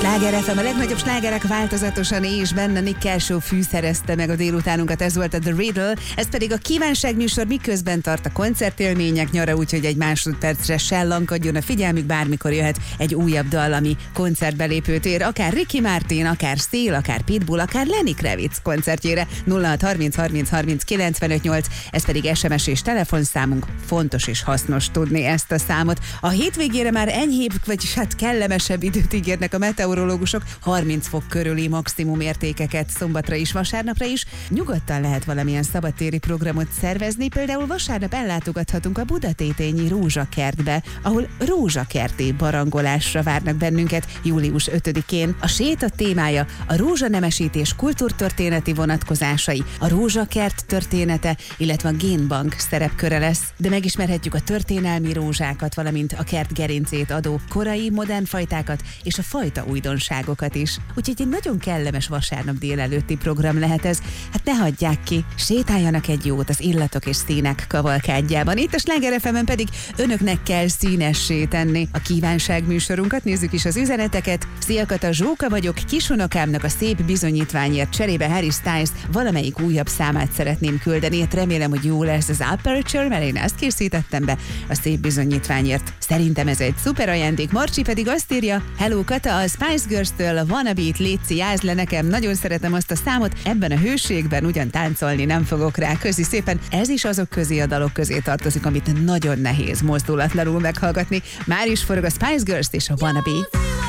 Sláger FM, a legnagyobb slágerek változatosan, és benne Nick Kershaw fűszerezte meg a délutánunkat, ez volt a The Riddle, ez pedig a kívánságműsor, miközben tart a koncertélmények nyara, úgyhogy egy másodpercre se lankadjon a figyelmük, bármikor jöhet egy újabb dal, ami koncertbelépőt akár Ricky Martin, akár Seal, akár Pitbull, akár Lenny Kravitz koncertjére. 0630 30 30 95 8, ez pedig SMS és telefonszámunk, fontos és hasznos tudni ezt a számot. A hétvégére már enyhébb, vagyis hát kellemesebb időt ígérnek a meteorológusok, 30 fok körüli maximum értékeket szombatra is, vasárnapra is. Nyugodtan lehet valamilyen szabadtéri programot szervezni, például vasárnap ellátogathatunk a Budatétényi Rózsakertbe, ahol rózsakerti barangolásra várnak bennünket július 5-én. A séta témája a rózsanemesítés kultúrtörténeti vonatkozásai, a rózsakert története, illetve a génbank szerepköre lesz, de megismerhetjük a történelmi rózsákat, valamint a kert gerincét adó korai modern fajtákat és a fajta újdonságokat is. Úgyhogy egy nagyon kellemes vasárnap délelőtti program lehet ez. Hát ne hagyják ki, sétáljanak egy jót az illatok és színek kavalkádjában. Itt a Sláger FM-en pedig önöknek kell színessé tenni a kívánság műsorunkat. Nézzük is az üzeneteket. Szia Kata, Zsóka vagyok, kisunokámnak a szép bizonyítványért cserébe Harry Styles valamelyik újabb számát szeretném küldeni. Hát remélem, hogy jó lesz az Aperture, mert én ezt készítettem be a szép bizonyítványért. Szerintem ez egy szuper ajándék. Marcsi pedig azt írja: Hello Kata, a Spice Girls-től a Wannabe-t létszi, jázd le nekem, nagyon szeretem azt a számot, ebben a hőségben ugyan táncolni nem fogok rá. Köszi szépen, ez is azok közé, a dalok közé tartozik, amit nagyon nehéz mozdulatlanul meghallgatni. Már is forog a Spice Girls és a Wannabe.